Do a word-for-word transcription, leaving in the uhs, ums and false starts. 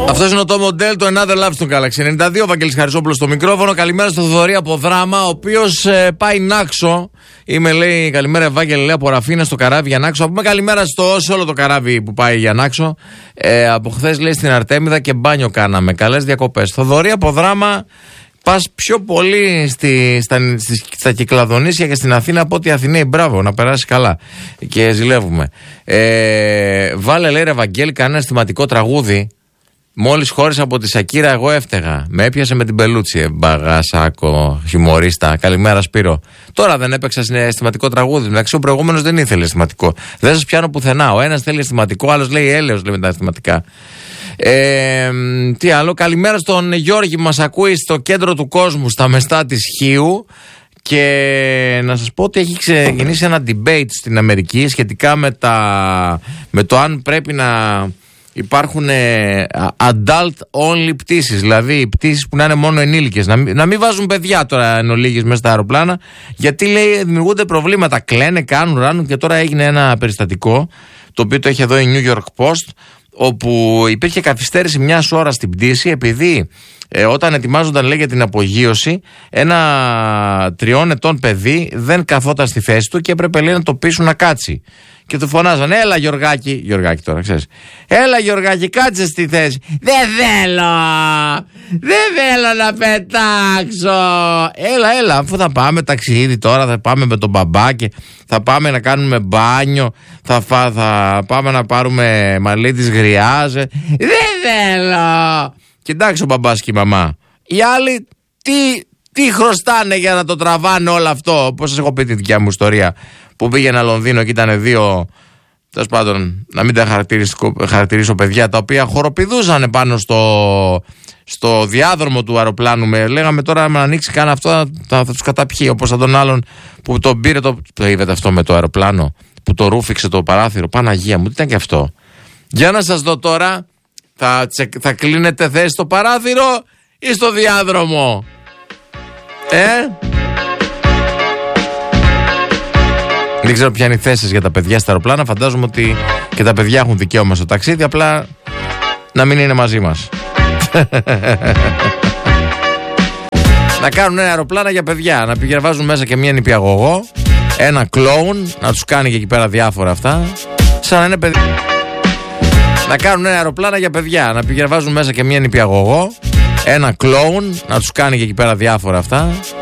Αυτό είναι ο Tom Odell, το Another Love στο Galaxy ενενήντα δύο. Βαγγέλης Χαριζόπουλος στο μικρόφωνο. Καλημέρα στο Θοδωρή από Δράμα, ο οποίος ε, πάει Νάξο. Είμαι, λέει, καλημέρα Ευάγγελε, λέει, από Ραφίνα στο καράβι για Νάξο. Πούμε καλημέρα στο, σε όλο το καράβι που πάει για Νάξο. Ε, από χθες, λέει, στην Αρτέμιδα και μπάνιο κάναμε. Καλές διακοπές. Θοδωρή από Δράμα. Πας πιο πολύ στη, στα, στη, στα Κυκλαδονήσια και στην Αθήνα από ότι οι Αθηναίοι. Μπράβο, να περάσει καλά. Και ζηλεύουμε. Ε, βάλε, λέει, ρε Βαγγέλη, κανένα αισθηματικό τραγούδι. Μόλις χώρισα από τη Σακύρα, εγώ έφταιγα. Με έπιασε με την πελούτσι. Ε, μπαγάσακο, χιουμορίστα. Καλημέρα, Σπύρο. Τώρα δεν έπαιξα αισθηματικό τραγούδι. Εντάξει, ο προηγούμενος δεν ήθελε αισθηματικό. Δεν σας πιάνω πουθενά. Ο ένας θέλει αισθηματικό, ο άλλος λέει έλεος, λέει, με τα αισθηματικά. Ε, τι άλλο, καλημέρα στον Γιώργη που μας ακούει στο κέντρο του κόσμου, στα μεστά της Χίου. Και να σας πω ότι έχει ξεκινήσει ένα debate στην Αμερική σχετικά με, τα, με το αν πρέπει να υπάρχουν ε, adult only πτήσεις, δηλαδή πτήσεις που να είναι μόνο ενήλικες, να, να μην βάζουν παιδιά τώρα εν ολίγης μέσα στα αεροπλάνα, γιατί, λέει, δημιουργούνται προβλήματα, κλαίνε, κάνουν, ράνουν. Και τώρα έγινε ένα περιστατικό το οποίο το έχει εδώ η New York Post, όπου υπήρχε καθυστέρηση μιας ώρας στην πτήση επειδή ε, όταν ετοιμάζονταν, λέει, για την απογείωση, ένα τριών ετών παιδί δεν καθόταν στη θέση του και έπρεπε, λέει, να το πείσουν να κάτσει. Και του φωνάζαν, έλα Γιωργάκη, Γιωργάκη τώρα, ξέρεις, έλα Γιωργάκη, κάτσε στη θέση. Δεν θέλω, δεν θέλω να πετάξω. Έλα, έλα, αφού θα πάμε ταξίδι τώρα, θα πάμε με τον μπαμπά και θα πάμε να κάνουμε μπάνιο, θα, φα, θα πάμε να πάρουμε μαλλί της γριάς. Δεν θέλω. Κοιτάξτε ο μπαμπάς και η μαμά. Οι άλλοι τι, τι χρωστάνε για να το τραβάνε όλο αυτό. Πώς σας έχω πει τη δικιά μου ιστορία, που πήγαινα Λονδίνο και ήταν δύο, τέλος πάντων, να μην τα χαρακτηρίσω, χαρακτηρίσω παιδιά, τα οποία χοροπηδούσαν πάνω στο, στο διάδρομο του αεροπλάνου. Με λέγαμε τώρα, αν ανοίξει καν αυτό, θα, θα τους καταπιεί. Όπως σαν τον άλλον που τον πήρε, το, το είδατε αυτό με το αεροπλάνο, που το ρούφηξε το παράθυρο. Παναγία μου, τι ήταν και αυτό. Για να σας δω τώρα, θα, θα κλείνετε θέση στο παράθυρο ή στο διάδρομο? Ε... Δεν ξέρω ποια είναι η θέση για τα παιδιά στα αεροπλάνα. Φαντάζομαι ότι και τα παιδιά έχουν δικαίωμα στο ταξίδι, απλά να μην είναι μαζί μας. Να κάνουν ένα αεροπλάνα για παιδιά, να πηγαίνουν, βάζουν μέσα και μια νηπιαγωγό, ένα κλόουν, να τους κάνει και εκεί πέρα διάφορα αυτά. Σαν να είναι παιδί. Να κάνουν ένα αεροπλάνα για παιδιά, να πηγαίνουν, βάζουν μέσα και μια νηπιαγωγό, ένα κλόουν, να τους κάνει και εκεί πέρα διάφορα αυτά.